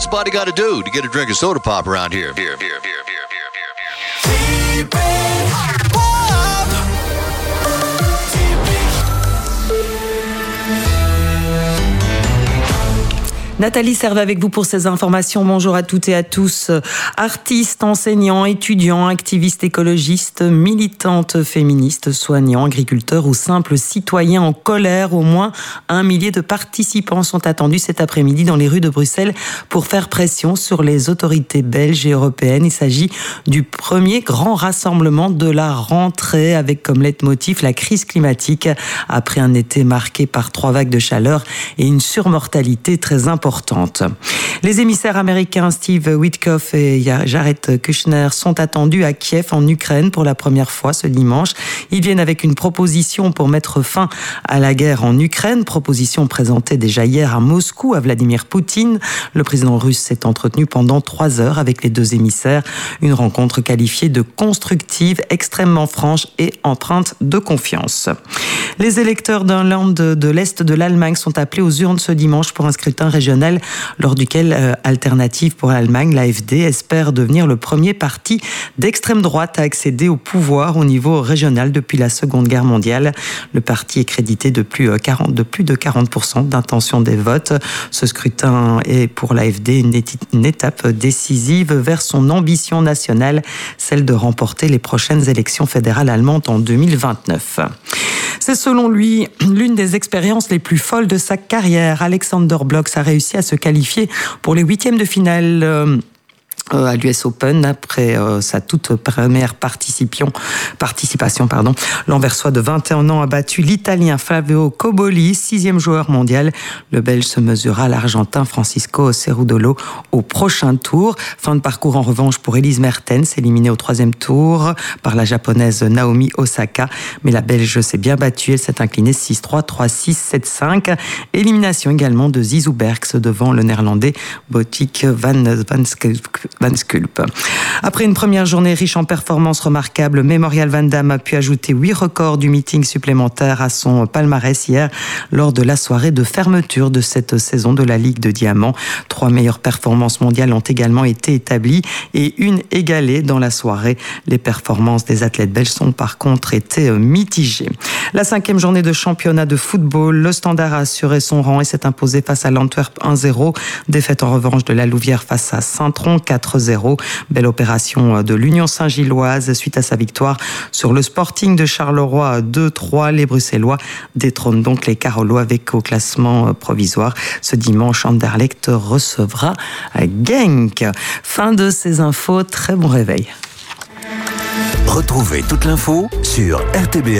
What's a body got to do to get a drink of soda pop around here? Nathalie Servet avec vous pour ces informations. Bonjour à toutes et à tous. Artistes, enseignants, étudiants, activistes écologistes, militantes féministes, soignants, agriculteurs ou simples citoyens en colère. Au moins 1 millier de participants sont attendus cet après-midi dans les rues de Bruxelles pour faire pression sur les autorités belges et européennes. Il s'agit du premier grand rassemblement de la rentrée avec comme leitmotiv la crise climatique après un été marqué par 3 vagues de chaleur et une surmortalité très importante. Les émissaires américains Steve Witkoff et Jared Kushner sont attendus à Kiev en Ukraine pour la première fois ce dimanche. Ils viennent avec une proposition pour mettre fin à la guerre en Ukraine, proposition présentée déjà hier à Moscou à Vladimir Poutine. Le président russe s'est entretenu pendant 3 heures avec les 2 émissaires, une rencontre qualifiée de constructive, extrêmement franche et empreinte de confiance. Les électeurs d'un land de l'Est de l'Allemagne sont appelés aux urnes ce dimanche pour un scrutin régional lors duquel Alternative pour l'Allemagne, l'AfD, espère devenir le premier parti d'extrême droite à accéder au pouvoir au niveau régional depuis la Seconde Guerre mondiale. Le parti est crédité de plus de 40% d'intention des votes. Ce scrutin est pour l'AfD une étape décisive vers son ambition nationale, celle de remporter les prochaines élections fédérales allemandes en 2029. C'est selon lui l'une des expériences les plus folles de sa carrière. Alexander Blocks a réussi à se qualifier pour les 8e de finale à l'US Open après sa toute première participation. L'Anversois de 21 ans a battu l'Italien Flavio Cobolli, 6e joueur mondial. Le Belge se mesurera à l'Argentin Francisco Cerudolo au prochain tour. Fin de parcours en revanche pour Elise Mertens, éliminée au 3e tour par la Japonaise Naomi Osaka. Mais la Belge s'est bien battue, elle s'est inclinée 6-3, 3-6, 7-5. Élimination également de Zizou Berks devant le Néerlandais Botik van Sculp. Après une première journée riche en performances remarquables, Memorial Van Damme a pu ajouter 8 records du meeting supplémentaire à son palmarès hier lors de la soirée de fermeture de cette saison de la Ligue de Diamant. 3 meilleures performances mondiales ont également été établies et une égalée dans la soirée. Les performances des athlètes belges sont par contre été mitigées. La 5e journée de championnat de football, le Standard a assuré son rang et s'est imposé face à l'Antwerp 1-0. Défaite en revanche de la Louvière face à Saint-Tron 4-0. Belle opération de l'Union Saint-Gilloise suite à sa victoire sur le Sporting de Charleroi 2-3. Les Bruxellois détrônent donc les Carolois avec au classement provisoire. Ce dimanche, Anderlecht recevra Genk. Fin de ces infos. Très bon réveil. Retrouvez toute l'info sur RTB.